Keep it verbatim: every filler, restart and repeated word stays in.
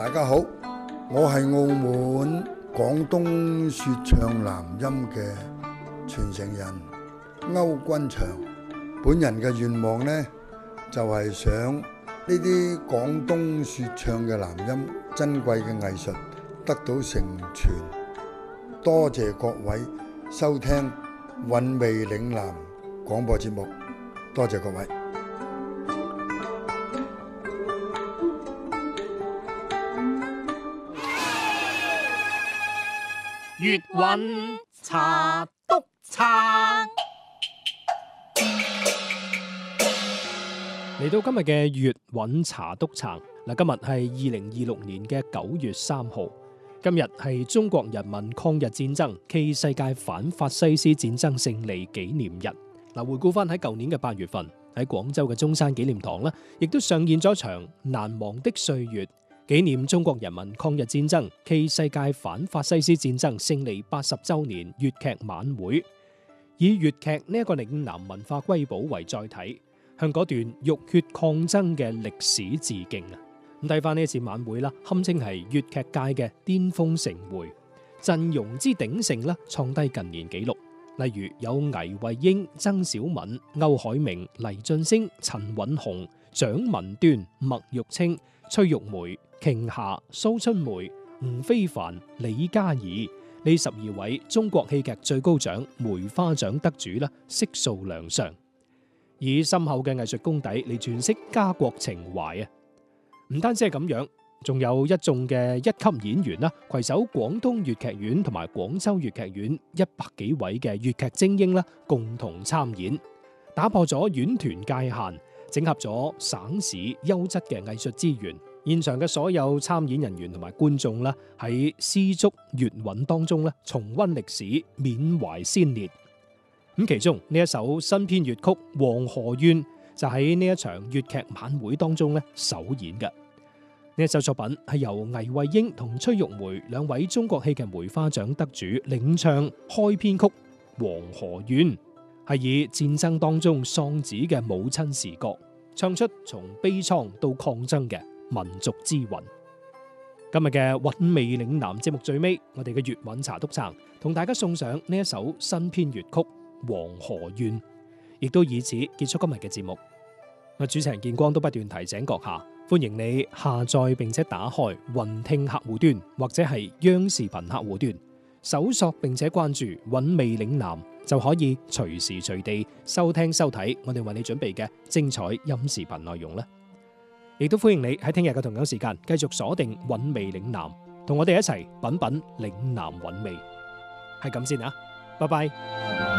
大家好，我係澳門廣東說唱南音嘅傳承人歐君祥。本人嘅願望呢，就係想呢啲廣東說唱嘅南音珍貴嘅藝術得到承傳。多謝各位收聽韻味嶺南廣播節目，多謝各位。 粵韻茶篤撐，嚟到今日嘅粵韻茶篤撐嗱，今日係二零二六年嘅九月三號，今日係中國人民抗日戰爭暨世界反法西斯戰爭勝利紀念日。嗱，回顧翻喺舊年嘅八月份，喺廣州嘅中山紀念堂呢，亦都上演咗場難忘的歲月，紀念中國人民抗日戰爭暨世界反法西斯戰爭勝利八十週年粵劇晚會，以粵劇呢一個嶺南文化瑰寶為載體，向嗰段浴血抗爭嘅歷史致敬啊！咁睇翻呢一次晚會啦，堪稱係粵劇界嘅巔峰盛會，陣容之鼎盛啦，創低近年紀錄。例如有倪慧英、曾小敏、歐海明、黎俊升、陳韻紅、蔣文端、麥玉清、崔玉梅、瓊霞、蘇春梅、吳非凡、李嘉怡呢十二位中國戲劇最高獎梅花獎得主啦，悉數亮相，以深厚嘅藝術功底嚟詮釋家國情懷啊！唔單止係咁樣，仲有一眾嘅一級演員啦，攜手廣東粵劇院同埋廣州粵劇院一百幾位嘅粵劇精英啦，共同參演，打破咗院團界限，整合咗省市優質嘅藝術資源。現場嘅所有參演人員同埋觀眾啦，喺絲竹粵韻當中咧，重溫歷史，緬懷先烈。咁其中呢一首新編粵曲《黃河怨》就喺呢一場粵劇晚會當中咧首演嘅。呢一首作品係由倪慧英同崔玉梅兩位中國戲劇梅花獎得主領唱開編曲《黃河怨》，係以戰爭當中喪子嘅母親視角，唱出從悲愴到抗爭嘅民族之魂。今日嘅韻味嶺南節目最尾，我哋嘅粵韻茶篤撐同大家送上呢一首新編粵曲《黃河怨》，亦都以此結束今日嘅節目。我主持人建光都不斷提醒閣下，歡迎你下載並且打開雲聽客戶端或者係央視頻客戶端，搜索並且關注韻味嶺南，就可以隨時隨地收聽收睇我哋為你準備嘅精彩音視頻內容啦。亦都歡迎你喺聽日嘅同樣時間繼續鎖定韻味嶺南，同我哋一齊品品嶺南韻味。係咁先啊，拜拜。